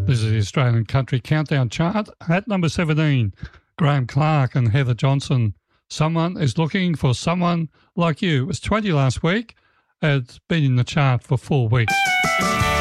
This is the Australian Country Countdown chart. At number 17, Graham Clark and Heather Johnson. Someone is looking for someone like you. It was 20 last week. It's been in the chart for 4 weeks.